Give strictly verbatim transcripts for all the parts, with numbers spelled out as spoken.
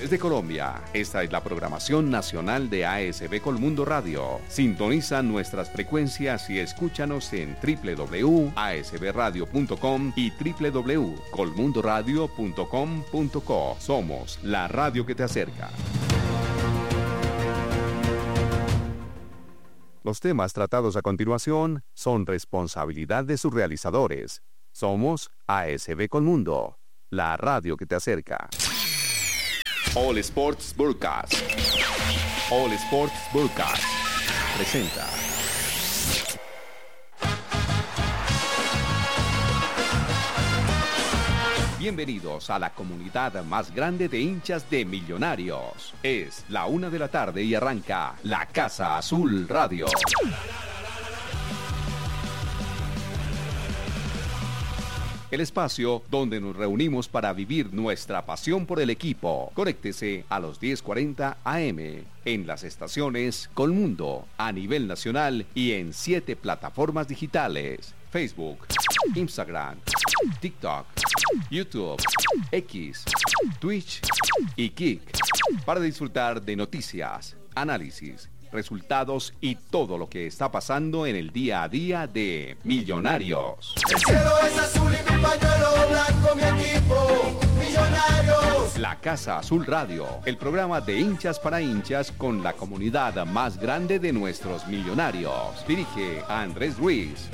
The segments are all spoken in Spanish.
Desde Colombia, esta es la programación nacional de A S B Colmundo Radio. Sintoniza nuestras frecuencias y escúchanos en doble u doble u doble u punto a s b radio punto com y doble u doble u doble u punto colmundo radio punto com punto co. Somos la radio que te acerca. Los temas tratados a continuación son responsabilidad de sus realizadores. Somos A S B Colmundo, la radio que te acerca. All Sports Broadcast. All Sports Broadcast presenta. Bienvenidos a la comunidad más grande de hinchas de Millonarios. Es la una de la tarde y arranca La Casa Azul Radio. El espacio donde nos reunimos para vivir nuestra pasión por el equipo. Conéctese a los diez cuarenta A M en las estaciones Colmundo a nivel nacional y en siete plataformas digitales: Facebook, Instagram, TikTok, YouTube, X, Twitch y Kick, para disfrutar de noticias, análisis, resultados y todo lo que está pasando en el día a día de Millonarios. El cielo es azul y mi pañuelo blanco, mi equipo, Millonarios. La Casa Azul Radio, el programa de hinchas para hinchas con la comunidad más grande de nuestros millonarios. Dirige a Andrés Ruiz.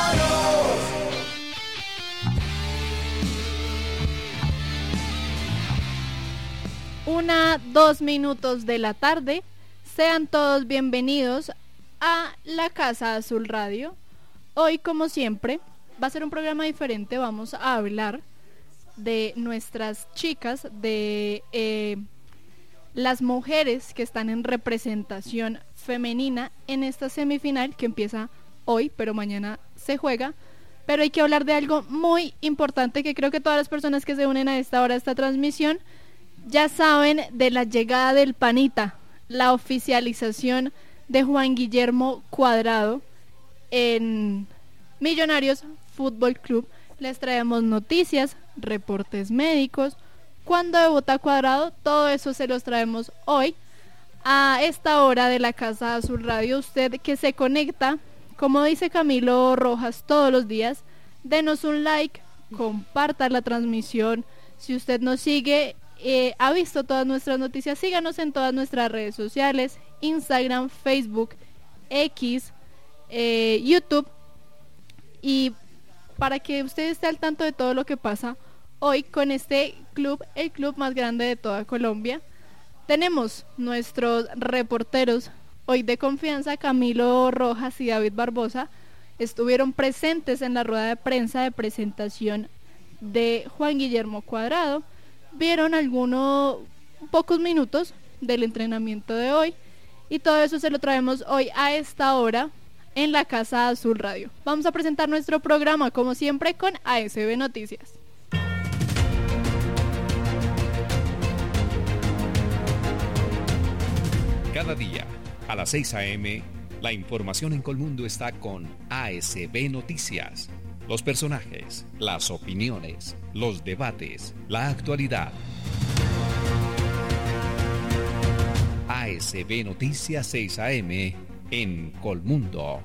Una, dos minutos de la tarde. Sean todos bienvenidos a La Casa Azul Radio. Hoy, como siempre, va a ser un programa diferente. Vamos a hablar de nuestras chicas, de eh, las mujeres que están en representación femenina en esta semifinal que empieza hoy, pero mañana se juega. Pero hay que hablar de algo muy importante que creo que todas las personas que se unen a esta hora, a esta transmisión, ya saben de la llegada del Panita, la oficialización de Juan Guillermo Cuadrado en Millonarios Fútbol Club. Les traemos noticias, reportes médicos, cuándo debuta Cuadrado, todo eso se los traemos hoy a esta hora de la Casa Azul Radio. Usted que se conecta, como dice Camilo Rojas todos los días, denos un like, comparta la transmisión. Si usted nos sigue, Eh, ha visto todas nuestras noticias, síganos en todas nuestras redes sociales: Instagram, Facebook, X, eh, YouTube, y para que usted esté al tanto de todo lo que pasa hoy con este club, el club más grande de toda Colombia. Tenemos nuestros reporteros hoy de confianza, Camilo Rojas y David Barbosa, estuvieron presentes en la rueda de prensa de presentación de Juan Guillermo Cuadrado. Vieron algunos pocos minutos del entrenamiento de hoy y todo eso se lo traemos hoy a esta hora en la Casa Azul Radio. Vamos a presentar nuestro programa como siempre con A S B Noticias. Cada día a las seis A M la información en Colmundo está con A S B Noticias. Los personajes, las opiniones, los debates, la actualidad. A S B Noticias seis A M en Colmundo.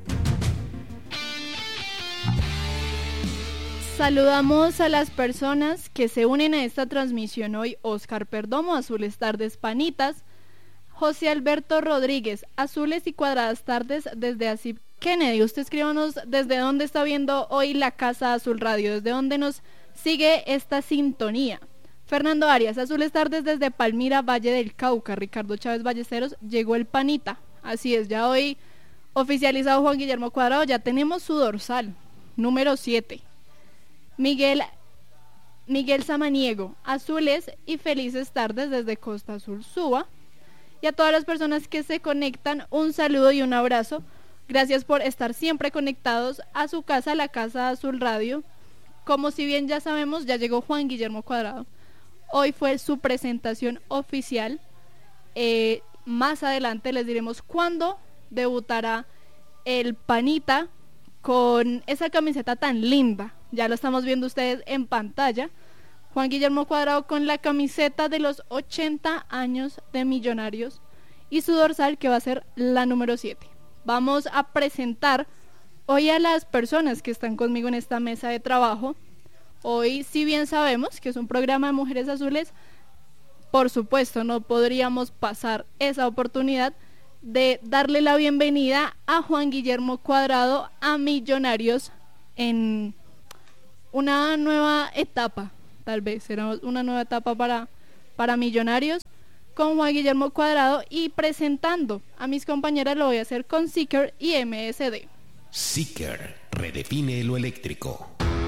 Saludamos a las personas que se unen a esta transmisión hoy: Oscar Perdomo, Azules Tardes Panitas; José Alberto Rodríguez, Azules y Cuadradas Tardes desde Asip Kennedy. Usted escríbanos desde dónde está viendo hoy la Casa Azul Radio, desde dónde nos sigue esta sintonía. Fernando Arias, Azules Tardes desde Palmira, Valle del Cauca. Ricardo Chávez Ballesteros, llegó el Panita. Así es, ya hoy oficializado Juan Guillermo Cuadrado, ya tenemos su dorsal, número siete. Miguel, Miguel Samaniego, Azules y felices tardes desde Costa Azul Suba. Y a todas las personas que se conectan, un saludo y un abrazo. Gracias por estar siempre conectados a su casa, la Casa Azul Radio. Como si bien ya sabemos, ya llegó Juan Guillermo Cuadrado. Hoy fue su presentación oficial. Eh, más adelante les diremos cuándo debutará el Panita con esa camiseta tan linda. Ya lo estamos viendo ustedes en pantalla. Juan Guillermo Cuadrado con la camiseta de los ochenta años de Millonarios y su dorsal que va a ser la número siete. Vamos a presentar hoy a las personas que están conmigo en esta mesa de trabajo. Hoy, si bien sabemos que es un programa de Mujeres Azules, por supuesto no podríamos pasar esa oportunidad de darle la bienvenida a Juan Guillermo Cuadrado a Millonarios en una nueva etapa, tal vez será una nueva etapa para, para Millonarios con Juan Guillermo Cuadrado, y presentando a mis compañeras lo voy a hacer con Seeker y M S D. Seeker redefine lo eléctrico.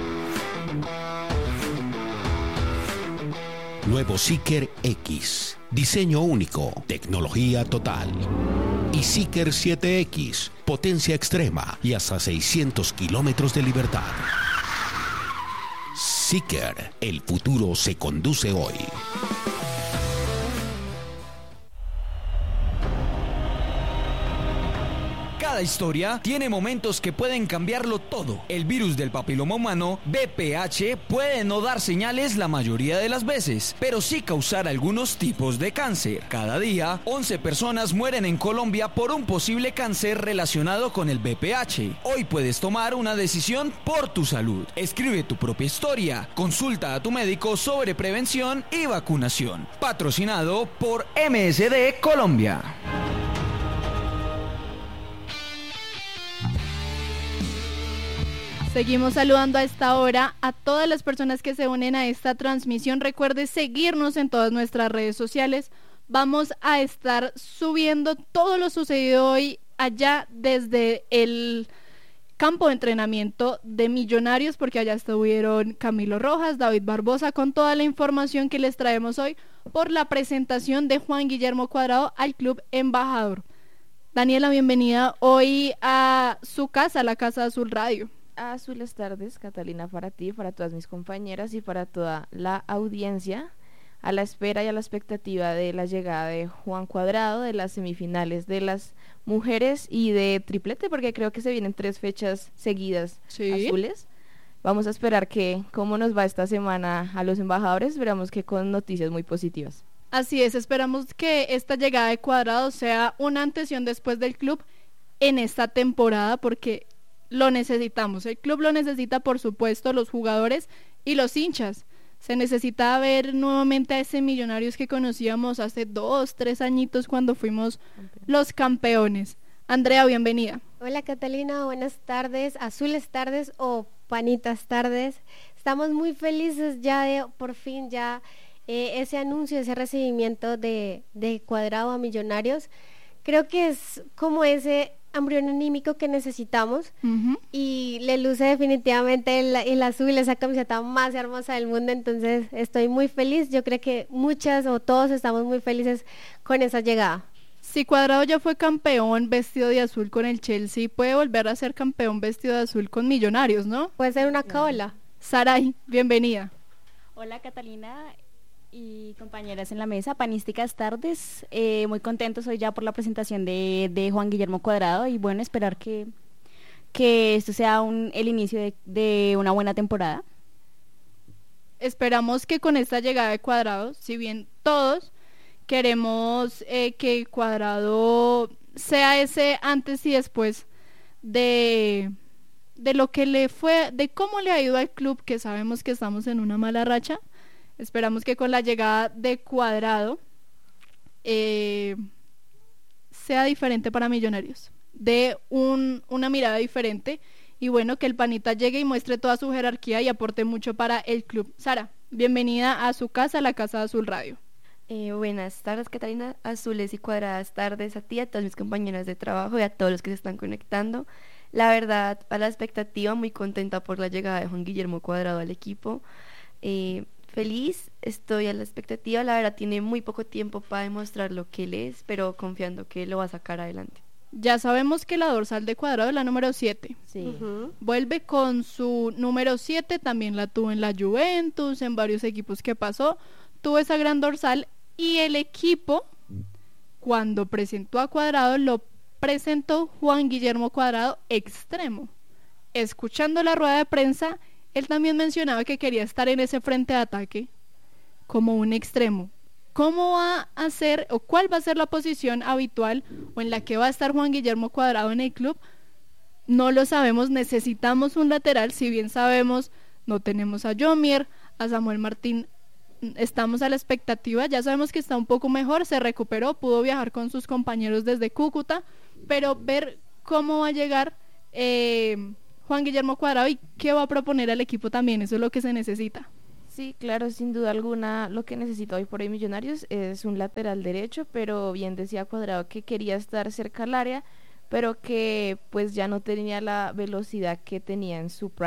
Nuevo Seeker X, diseño único, tecnología total. Y Seeker siete X, potencia extrema y hasta seiscientos kilómetros de libertad. Seeker, el futuro se conduce hoy. Cada historia tiene momentos que pueden cambiarlo todo. El virus del papiloma humano, V P H, puede no dar señales la mayoría de las veces, pero sí causar algunos tipos de cáncer. Cada día, once personas mueren en Colombia por un posible cáncer relacionado con el V P H. Hoy puedes tomar una decisión por tu salud. Escribe tu propia historia. Consulta a tu médico sobre prevención y vacunación. Patrocinado por M S D Colombia. Seguimos saludando a esta hora a todas las personas que se unen a esta transmisión. Recuerde seguirnos en todas nuestras redes sociales. Vamos a estar subiendo todo lo sucedido hoy allá desde el campo de entrenamiento de Millonarios, porque allá estuvieron Camilo Rojas, David Barbosa, con toda la información que les traemos hoy por la presentación de Juan Guillermo Cuadrado al Club Embajador. Daniela, bienvenida hoy a su casa, la Casa Azul Radio. Azules tardes, Catalina, para ti, para todas mis compañeras y para toda la audiencia, a la espera y a la expectativa de la llegada de Juan Cuadrado, de las semifinales de las mujeres y de triplete, porque creo que se vienen tres fechas seguidas. ¿Sí? Azules. Vamos a esperar que cómo nos va esta semana a los embajadores, esperamos que con noticias muy positivas. Así es, esperamos que esta llegada de Cuadrado sea una antes y un después del club en esta temporada, porque lo necesitamos, el club lo necesita, por supuesto, los jugadores y los hinchas. Se necesita ver nuevamente a ese Millonarios que conocíamos hace dos, tres añitos cuando fuimos los campeones. Andrea, bienvenida. Hola Catalina, buenas tardes, azules tardes o panitas tardes. Estamos muy felices ya de por fin ya eh, ese anuncio, ese recibimiento de, de Cuadrado a Millonarios. Creo que es como ese embrión anímico que necesitamos, uh-huh. y le luce definitivamente el, el azul, esa camiseta más hermosa del mundo, entonces estoy muy feliz. Yo creo que muchas o todos estamos muy felices con esa llegada. Si Cuadrado ya fue campeón vestido de azul con el Chelsea, puede volver a ser campeón vestido de azul con Millonarios, ¿no? Puede ser una cábala. Saray, bienvenida. Hola Catalina y compañeras en la mesa, panísticas tardes, eh, muy contentos hoy ya por la presentación de, de Juan Guillermo Cuadrado, y bueno, esperar que, que esto sea un, el inicio de, de una buena temporada. Esperamos que con esta llegada de Cuadrado, si bien todos queremos eh, que Cuadrado sea ese antes y después de, de lo que le fue, de cómo le ha ido al club, que sabemos que estamos en una mala racha. Esperamos que con la llegada de Cuadrado eh, sea diferente para Millonarios, de un, una mirada diferente, y bueno, que el panita llegue y muestre toda su jerarquía y aporte mucho para el club. Sara, bienvenida a su casa, la Casa Azul Radio. Eh, buenas tardes, Catalina, azules y cuadradas tardes a ti, a todas mis compañeras de trabajo y a todos los que se están conectando. La verdad, a la expectativa, muy contenta por la llegada de Juan Guillermo Cuadrado al equipo. Eh, Feliz, estoy a la expectativa, la verdad tiene muy poco tiempo para demostrar lo que él es, pero confiando que lo va a sacar adelante. Ya sabemos que la dorsal de Cuadrado es la número siete. Sí. Uh-huh. Vuelve con su número siete, también la tuvo en la Juventus, en varios equipos que pasó, tuvo esa gran dorsal, y el equipo, cuando presentó a Cuadrado, lo presentó Juan Guillermo Cuadrado extremo. Escuchando la rueda de prensa, él también mencionaba que quería estar en ese frente de ataque como un extremo. ¿Cómo va a ser o cuál va a ser la posición habitual o en la que va a estar Juan Guillermo Cuadrado en el club? No lo sabemos, necesitamos un lateral, si bien sabemos, no tenemos a Yomier, a Samuel Martín, estamos a la expectativa, ya sabemos que está un poco mejor, se recuperó, pudo viajar con sus compañeros desde Cúcuta, pero ver cómo va a llegar eh, Juan Guillermo Cuadrado y qué va a proponer al equipo también, eso es lo que se necesita. Sí, claro, sin duda alguna lo que necesita hoy por hoy Millonarios es un lateral derecho, pero bien decía Cuadrado que quería estar cerca al área, pero que pues ya no tenía la velocidad que tenía en su prime.